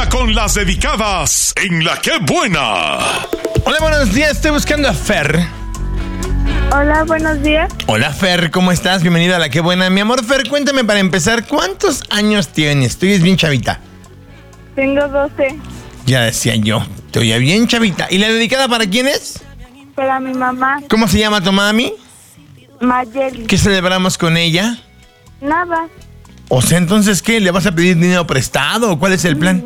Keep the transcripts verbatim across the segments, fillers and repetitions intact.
con las dedicadas en La Qué Buena. Hola, buenos días. Estoy buscando a Fer. Hola, buenos días. Hola, Fer. ¿Cómo estás? Bienvenida a La Qué Buena. Mi amor, Fer, cuéntame para empezar, ¿cuántos años tienes? Tú eres bien chavita. Tengo doce. Ya decía yo. Estoy bien chavita. ¿Y la dedicada para quién es? Para mi mamá, ¿Cómo se llama tu mami? Mayeli. ¿Qué celebramos con ella? Nada. O sea, entonces, ¿qué? ¿Le vas a pedir dinero prestado o cuál es el plan?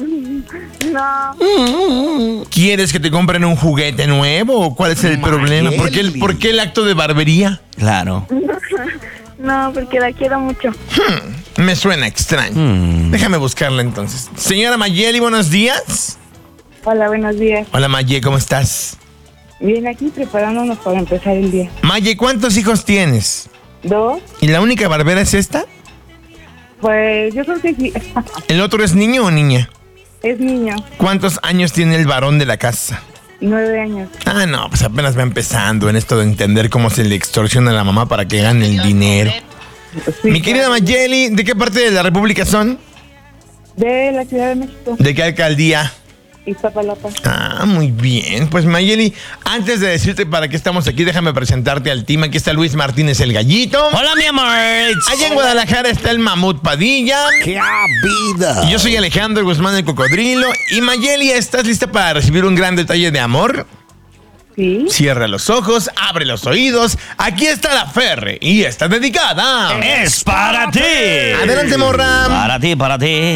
No. ¿Quieres que te compren un juguete nuevo o cuál es el problema? ¿Por qué el, ¿Por qué el acto de barbería? Claro. No, porque la quiero mucho. Hmm, me suena extraño. Hmm. Déjame buscarla entonces. Señora Mayeli, buenos días. Hola, buenos días. Hola, Maye, ¿cómo estás? Bien, aquí preparándonos para empezar el día. Maye, ¿cuántos hijos tienes? ¿Dos? ¿Y la única barbera es esta? Pues yo creo que sí. ¿El otro es niño o niña? Es niño, ¿Cuántos años tiene el varón de la casa? nueve años. Ah, no, pues apenas va empezando en esto de entender cómo se le extorsiona a la mamá para que gane el dinero. Sí, Mi querida Mayeli, ¿de qué parte de la República son? de la Ciudad de México, ¿De qué alcaldía? Iztapalapa. Ah, muy bien. Pues Mayeli, antes de decirte para qué estamos aquí, déjame presentarte al team. Aquí está Luis Martínez el Gallito. Hola, mi amor. Allá en Guadalajara está el Mamut Padilla. ¡Qué vida! Yo soy Alejandro Guzmán el Cocodrilo. Y Mayeli, ¿estás lista para recibir un gran detalle de amor? Sí. Cierra los ojos, abre los oídos. Aquí está la Fer y está dedicada. Es para ti. Adelante, morra. Para ti, para ti.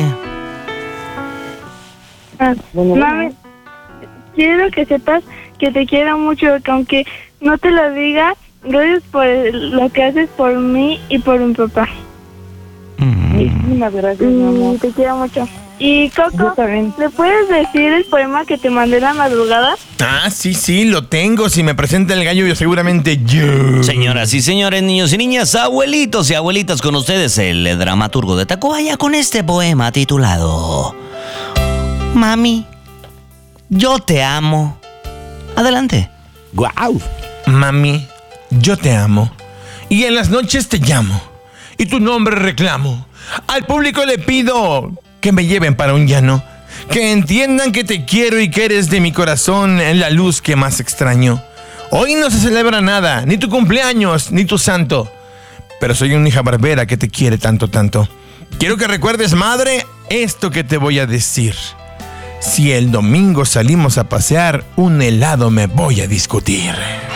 Ah, mami, quiero que sepas que te quiero mucho, que aunque no te lo diga, gracias por lo que haces por mí y por mi papá. Muchísimas gracias, mi amor. Te quiero mucho. Y Coco, ¿le puedes decir el poema que te mandé la madrugada? Ah, sí, sí, lo tengo. Si me presenta el gallo, yo seguramente yo. Señoras y señores, niños y niñas, abuelitos y abuelitas, con ustedes el dramaturgo de Tacubaya con este poema titulado Mami, yo te amo. Adelante. ¡Guau! Mami, yo te amo. Y en las noches te llamo. Y tu nombre reclamo. Al público le pido que me lleven para un llano. Que entiendan que te quiero y que eres de mi corazón en la luz que más extraño. Hoy no se celebra nada, ni tu cumpleaños, ni tu santo. Pero soy una hija barbera que te quiere tanto, tanto. Quiero que recuerdes, madre, esto que te voy a decir. Si el domingo salimos a pasear, un helado me voy a discutir.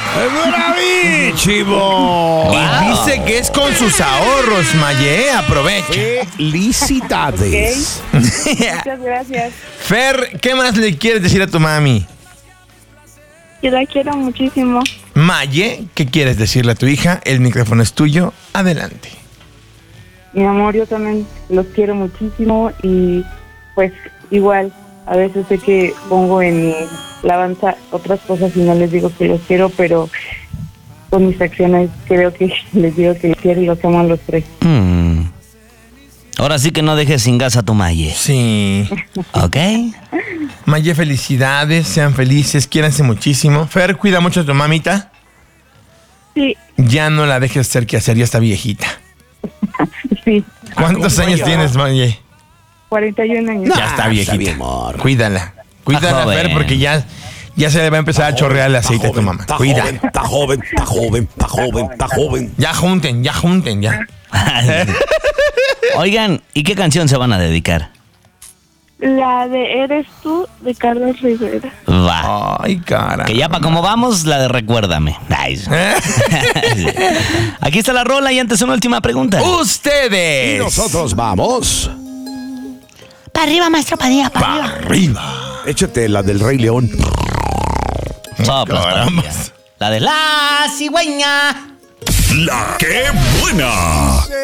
¡Bravísimo! Y dice que es con sus ahorros, Maye. Aprovecha. ¡Felicidades! Muchas gracias. Fer, ¿qué más le quieres decir a tu mami? Yo la quiero muchísimo. Maye, ¿qué quieres decirle a tu hija? El micrófono es tuyo. Adelante. Mi amor, yo también los quiero muchísimo y pues igual, a veces sé que pongo en mi alabanza otras cosas y no les digo que los quiero, pero con mis acciones creo que les digo que los quiero y los amo a los tres. Mm. Ahora sí que no dejes sin gas a tu Maye. Sí. ¿Ok? Maye, felicidades, sean felices, quiéranse muchísimo. Fer, cuida mucho a tu mamita. Sí, Ya no la dejes hacer que hacer, ya está viejita. sí, ¿Cuántos años tienes, Maye? cuarenta y un años. Ya está viejita. bien, amor. Cuídala. Cuídala, joven. Fer, porque ya, ya se le va a empezar a chorrear el aceite a tu mamá. Está Cuídala. joven, está joven, está joven, está joven, está joven. Ya junten, ya junten, ya. Oigan, ¿y qué canción se van a dedicar? La de Eres tú, de Carlos Rivera. Va. Ay, cara. Que ya para cómo vamos, la de Recuérdame. Ay. Aquí está la rola y antes una última pregunta. Ustedes. Y nosotros vamos. Para arriba, maestro Padilla, para Pa' arriba. arriba. Échate la del Rey León. Soplas, Caramba. Padilla. La de la cigüeña. La Qué Buena.